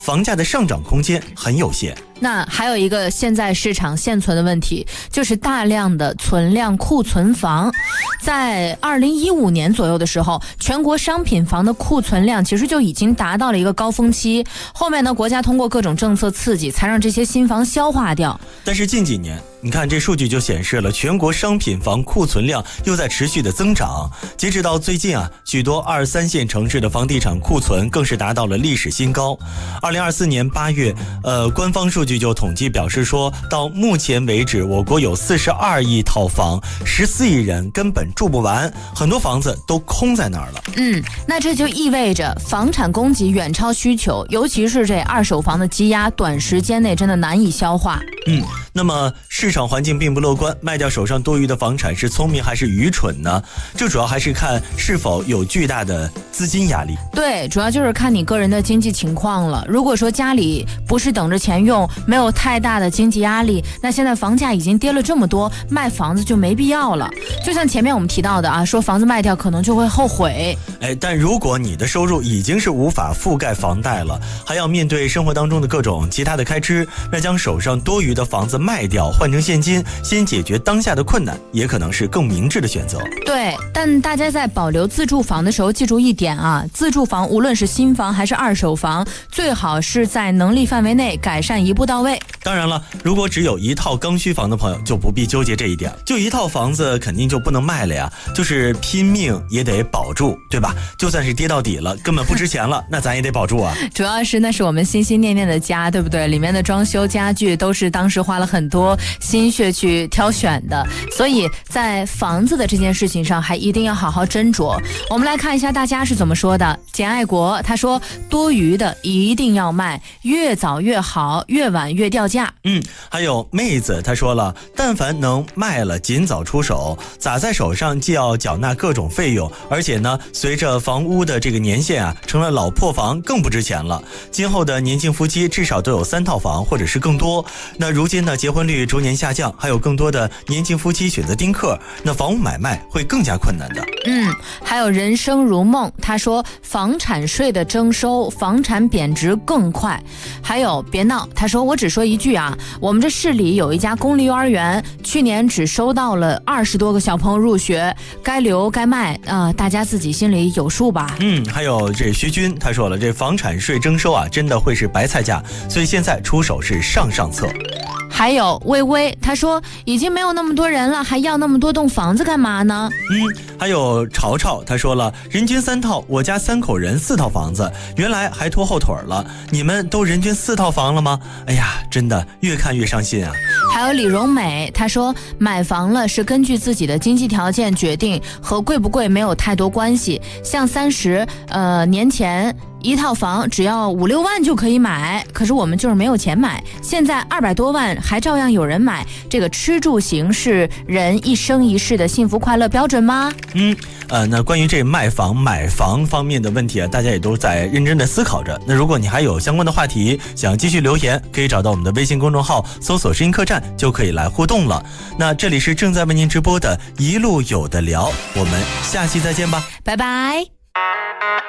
房价的上涨空间很有限。 那还有一个现在市场现存的问题，就是大量的存量库存房。在2015年左右的时候，全国商品房的库存量其实就已经达到了一个高峰期，后面呢，国家通过各种政策刺激，才让这些新房消化掉。 但是近几年，你看这数据就显示了全国商品房库存量又在持续的增长。截止到最近啊，许多2、3线城市的房地产库存更是达到了历史新高。2024年8月，官方数据就统计表示说，到目前为止，我国有42亿套房，14亿人根本住不完，很多房子都空在那儿了。 那这就意味着房产供给远超需求，尤其是这二手房的积压，短时间内真的难以消化。 那么市场环境并不乐观，卖掉手上多余的房产是聪明还是愚蠢呢？这主要还是看是否有巨大的资金压力。 对，主要就是看你个人的经济情况了。如果说家里不是等着钱用，没有太大的经济压力，那现在房价已经跌了这么多，卖房子就没必要了。就像前面我们提到的啊，说房子卖掉可能就会后悔。 但如果你的收入已经是无法覆盖房贷了，还要面对生活当中的各种其他的开支，那将手上多余的房子卖掉换成现金，先解决当下的困难，也可能是更明智的选择。 对，但大家在保留自住房的时候记住一点啊，自住房无论是新房还是二手房，最好是在能力范围内改善一步到位。 当然了，如果只有一套刚需房的朋友就不必纠结这一点，就一套房子肯定就不能卖了呀，就是拼命也得保住，对吧？就算是跌到底了，根本不值钱了，那咱也得保住啊。 主要是那是我们心心念念的家，对不对？里面的装修家具都是当时花了很多心血去挑选的，所以在房子的这件事情上还一定要好好斟酌。我们来看一下大家是怎么说的。简爱国他说，多余的一定要卖，越早越好，越晚越掉价。 还有妹子她说了，但凡能卖了尽早出手，砸在手上既要缴纳各种费用，而且呢，随着房屋的这个年限啊，成了老破房更不值钱了。今后的年轻夫妻至少都有3套房或者是更多。那如今呢，结婚率逐年下降，还有更多的年轻夫妻选择丁克，那房屋买卖会更加困难的。 还有人生如梦他说，房产税的征收，房产贬值更快。还有别闹他说，我只说一句啊，我们这市里有一家公立幼儿园，去年只收到了20多个小朋友入学，该留该卖大家自己心里有数吧。 还有这徐军他说了，这房产税征收啊，真的会是白菜价，所以现在出手是上策。 还有微微他说，已经没有那么多人了，还要那么多栋房子干嘛呢？ 还有潮潮他说了，人均3套，我家3口人4套房子，原来还拖后腿了，你们都人均4套房了吗？哎呀，真的越看越伤心啊。 还有李荣美她说，买房了是根据自己的经济条件决定，和贵不贵没有太多关系。像30年前一套房只要5、6万就可以买，可是我们就是没有钱买，现在200多万还照样有人买。这个吃住行是人一生一世的幸福快乐标准吗？ 那关于这卖房买房方面的问题啊，大家也都在认真的思考着。那如果你还有相关的话题想继续留言，可以找到我们的微信公众号，搜索声音客栈就可以来互动了。那这里是正在为您直播的一路有的聊，我们下期再见吧， 拜拜。